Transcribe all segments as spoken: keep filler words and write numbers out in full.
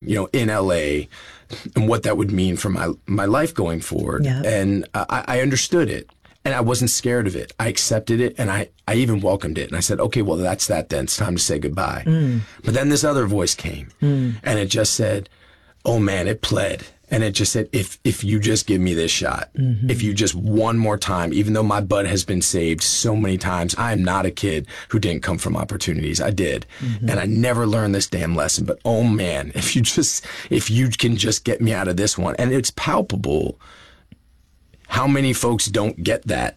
you know, in L A and what that would mean for my, my life going forward. Yeah. And I, I understood it. And I wasn't scared of it. I accepted it, and I, I even welcomed it. And I said, okay, well, that's that then. It's time to say goodbye. Mm. But then this other voice came, mm. and it just said, oh, man, it pled. And it just said, if if you just give me this shot, mm-hmm. if you just one more time, even though my butt has been saved so many times, I am not a kid who didn't come from opportunities. I did. Mm-hmm. And I never learned this damn lesson. But, oh, man, if you just, if you can just get me out of this one. And it's palpable how many folks don't get that.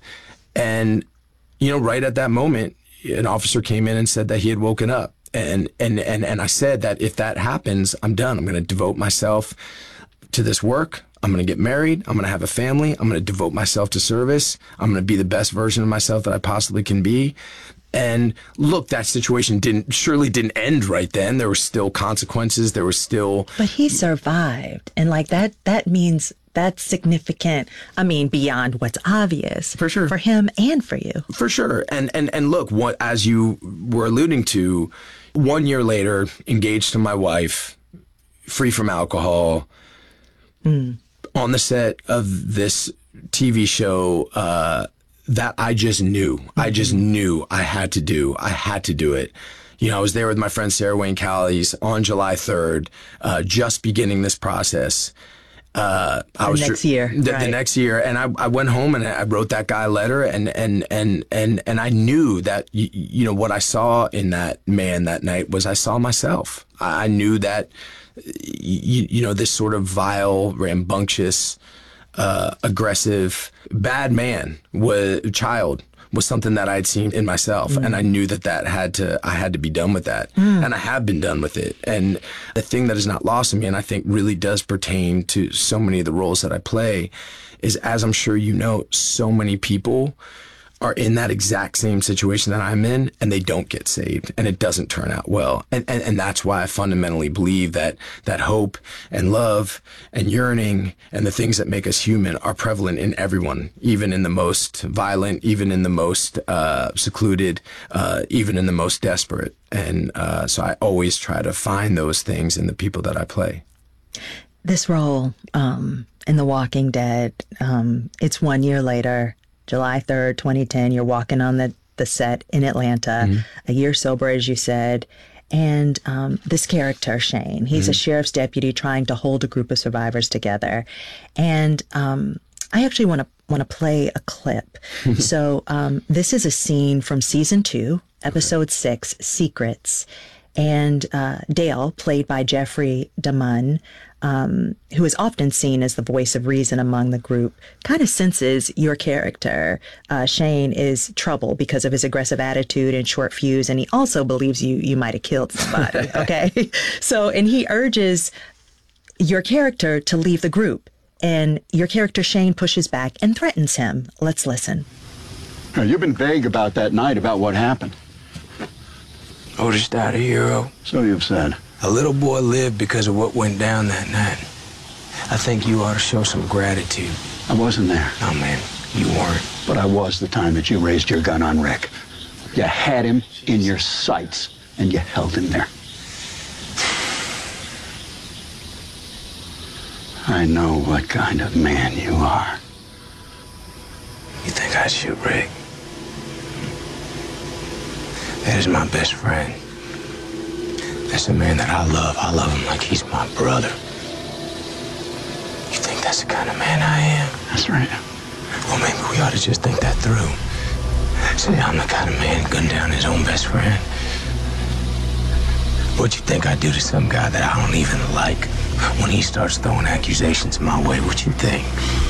And, you know, right at that moment, an officer came in and said that he had woken up. And and and, and I said that if that happens, I'm done. I'm going to devote myself to this work. I'm going to get married. I'm going to have a family. I'm going to devote myself to service. I'm going to be the best version of myself that I possibly can be. And look, that situation didn't surely didn't end right then. There were still consequences. There was still. But he survived. And like that, that means that's significant. I mean, beyond what's obvious. For sure. For him and for you. For sure. And and and look, what as you were alluding to, one year later, engaged to my wife, free from alcohol, mm. on the set of this T V show uh, that I just knew. Mm-hmm. I just knew I had to do. I had to do it. You know, I was there with my friend Sarah Wayne Callies on July third, uh, just beginning this process. Uh, I the was next year, the, right. the next year, and I, I went home and I wrote that guy a letter, and and and and and I knew that you, you know what I saw in that man that night was I saw myself. I, I knew that you, you know this sort of vile, rambunctious, uh, aggressive, bad man was child. was something that I had seen in myself. Mm. And I knew that that had to, I had to be done with that. Mm. And I have been done with it. And the thing that is not lost on me, and I think really does pertain to so many of the roles that I play, is, as I'm sure you know, so many people are in that exact same situation that I'm in, and they don't get saved, and it doesn't turn out well. And, and, and that's why I fundamentally believe that, that hope and love and yearning and the things that make us human are prevalent in everyone, even in the most violent, even in the most uh, secluded, uh, even in the most desperate. And uh, so I always try to find those things in the people that I play. This role um, in The Walking Dead, um, it's one year later, July third, twenty ten, you're walking on the, the set in Atlanta, mm-hmm. a year sober, as you said. And um, this character, Shane, he's mm-hmm. a sheriff's deputy trying to hold a group of survivors together. And um, I actually want to want to play a clip. So um, this is a scene from season two, episode six, Secrets. And uh, Dale, played by Jeffrey DeMunn, um, who is often seen as the voice of reason among the group, kind of senses your character, uh, Shane, is trouble because of his aggressive attitude and short fuse, and he also believes you you might have killed somebody, okay? So, and he urges your character to leave the group, and your character, Shane, pushes back and threatens him. Let's listen. Now, you've been vague about that night, about what happened. Oh, just out a hero. So you've said. A little boy lived because of what went down that night. I think you ought to show some gratitude. I wasn't there. No, man, you weren't. But I was the time that you raised your gun on Rick. You had him in your sights, and you held him there. I know what kind of man you are. You think I'd shoot Rick? That is my best friend. That's a man that I love. I love him like he's my brother. You think that's the kind of man I am? That's right. Well, maybe we ought to just think that through. Say I'm the kind of man gun down his own best friend. What you think I'd do to some guy that I don't even like when he starts throwing accusations my way? What you think?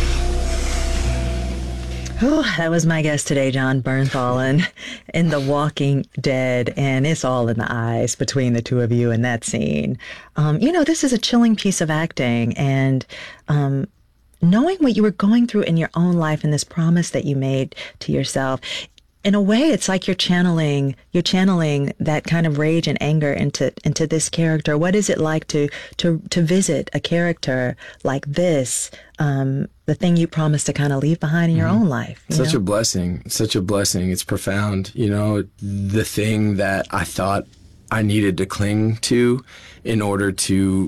Oh, that was my guest today, Jon Bernthal, in, in The Walking Dead, and it's all in the eyes between the two of you in that scene. Um, you know, this is a chilling piece of acting, and um, knowing what you were going through in your own life and this promise that you made to yourself, in a way, it's like you're channeling you're channeling that kind of rage and anger into into this character. What is it like to to to visit a character like this? Um, the thing you promised to kind of leave behind in your mm-hmm. own life. You such know? a blessing, such a blessing. It's profound. You know, the thing that I thought I needed to cling to in order to